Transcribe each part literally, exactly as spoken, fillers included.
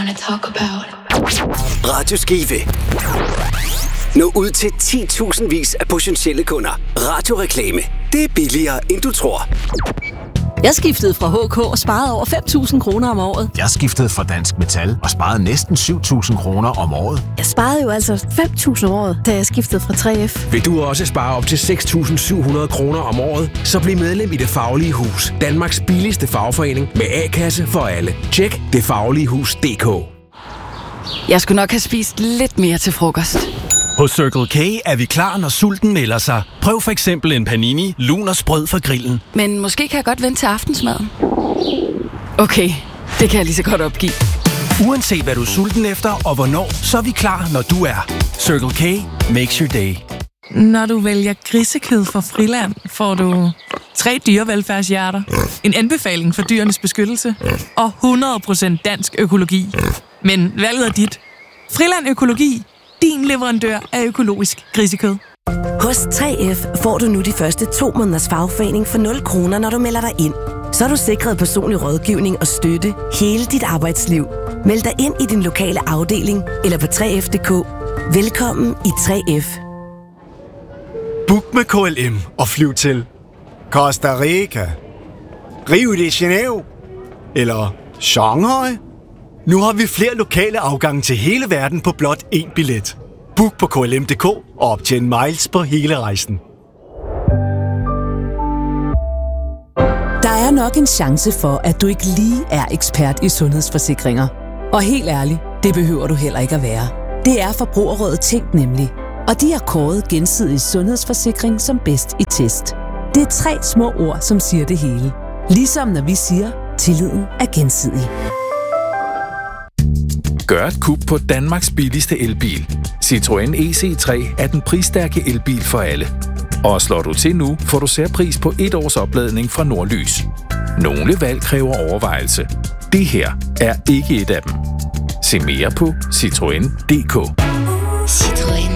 Radio Skive. Nå ud til ti tusind vis af potentielle kunder. Radioreklame. Det er billigere, end du tror. Jeg skiftede fra H K og sparede over fem tusind kroner om året. Jeg skiftede fra Dansk Metal og sparede næsten syv tusind kroner om året. Jeg sparede jo altså fem tusind om året, da jeg skiftede fra tre F. Vil du også spare op til seks tusind syv hundrede kroner om året? Så bliv medlem i Det Faglige Hus. Danmarks billigste fagforening med A-kasse for alle. Tjek det faglige hus punktum d k. Jeg skulle nok have spist lidt mere til frokost. Hos Circle K er vi klar, når sulten melder sig. Prøv for eksempel en panini, lun og sprød fra grillen. Men måske kan jeg godt vente til aftensmaden. Okay, det kan jeg lige så godt opgive. Uanset hvad du er sulten efter og hvornår, så er vi klar, når du er. Circle K makes your day. Når du vælger grisekød fra Friland, får du tre dyrevelfærdshjerter, en anbefaling for dyrenes beskyttelse og hundrede procent dansk økologi. Men valget er dit. Friland Økologi. Din leverandør af økologisk grisekød. Hos tre F får du nu de første to måneders fagforening for nul kroner, når du melder dig ind. Så er du sikret personlig rådgivning og støtte hele dit arbejdsliv. Meld dig ind i din lokale afdeling eller på tre F punktum d k. Velkommen i tre F. Book med K L M og flyv til Costa Rica, Rio de Janeiro eller Shanghai. Nu har vi flere lokale afgange til hele verden på blot én billet. Book på K L M punktum d k og optjen miles på hele rejsen. Der er nok en chance for, at du ikke lige er ekspert i sundhedsforsikringer. Og helt ærligt, det behøver du heller ikke at være. Det er Forbrugerrådet Tænk nemlig. Og de har kåret gensidig sundhedsforsikring som bedst i test. Det er tre små ord, som siger det hele. Ligesom når vi siger, tilliden er gensidig. Gør et kub på Danmarks billigste elbil. Citroën E C tre er den prisstærke elbil for alle. Og slår du til nu, får du særpris på et års opladning fra Nordlys. Nogle valg kræver overvejelse. Det her er ikke et af dem. Se mere på citroen punktum d k. Citroën.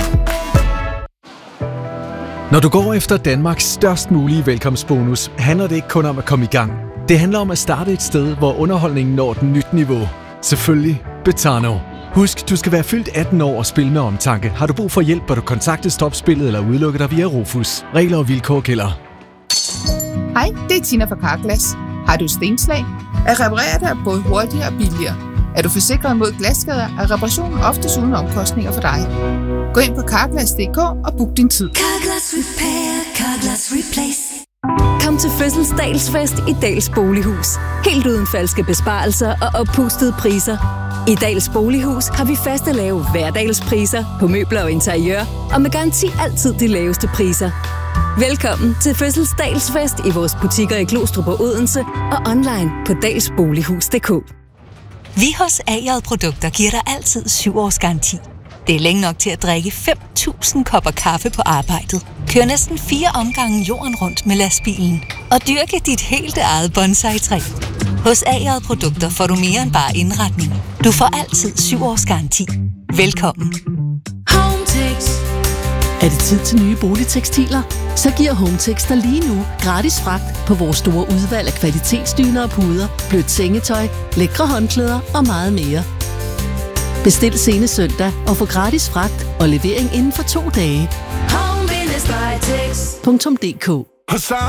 Når du går efter Danmarks størst mulige velkomstbonus, handler det ikke kun om at komme i gang. Det handler om at starte et sted, hvor underholdningen når et nyt niveau. Selvfølgelig Betano. Husk, du skal være fyldt atten år og spille med omtanke. Har du brug for hjælp, bør du kontakte Stopspillet eller udelukke dig via Rufus. Regler og vilkår gælder. Hej, det er Tina fra Carglass. Har du stenslag? At reparere det er både hurtigere og billigere. Er du forsikret mod glasskader, er reparationen oftest uden omkostninger for dig. Gå ind på carglass punktum d k og book din tid. Carglass Repair, Carglass Replace. Kom til fødselsdagsfest i Dals Bolighus. Helt uden falske besparelser og oppustede priser. I Dals Bolighus har vi faste lave hverdagspriser på møbler og interiør, og med garanti altid de laveste priser. Velkommen til fødselsdagsfest i vores butikker i Glostrup og Odense og online på dalsbolighus punktum d k. Vi hos A J Produkter giver dig altid syv års garanti. Det er længe nok til at drikke fem tusind kopper kaffe på arbejdet. Kør næsten fire omgange jorden rundt med lastbilen. Og dyrke dit helt eget bonsai-træ. Hos A J Produkter får du mere end bare indretning. Du får altid syv års garanti. Velkommen. Hometex. Er det tid til nye boligtekstiler? Så giver Hometex dig lige nu gratis fragt på vores store udvalg af kvalitetsdyner og puder, blødt sengetøj, lækre håndklæder og meget mere. Bestil senest søndag og få gratis fragt og levering inden for to dage. home bindestreg tex punktum d k